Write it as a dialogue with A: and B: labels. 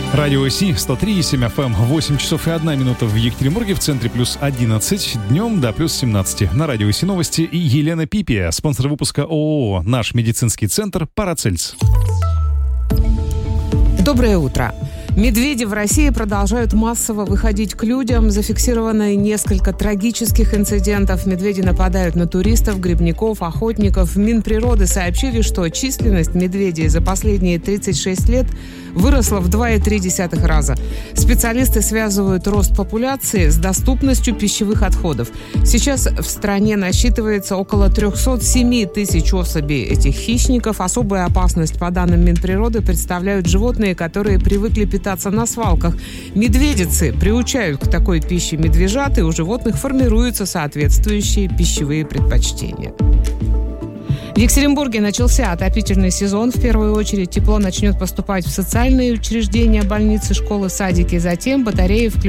A: Радио Си, 103,7 FM, 8 часов и 1 минута в Екатеринбурге, в центре плюс 11, днем до плюс 17. На Радио Си новости и Елена Пипия, спонсор выпуска ООО «Наш медицинский центр Парацельс».
B: Доброе утро. Медведи в России продолжают массово выходить к людям. Зафиксировано несколько трагических инцидентов. Медведи нападают на туристов, грибников, охотников. В Минприроды сообщили, что численность медведей за последние 36 лет выросла в 2,3 раза. Специалисты связывают рост популяции с доступностью пищевых отходов. Сейчас в стране насчитывается около 307 тысяч особей этих хищников. Особую опасность, по данным Минприроды, представляют животные, которые привыкли питаться на свалках. Медведицы приучают к такой пище медвежат, и у животных формируются соответствующие пищевые предпочтения. В Екатеринбурге начался отопительный сезон. В первую очередь тепло начнет поступать в социальные учреждения, больницы, школы, садики. Затем батареи включат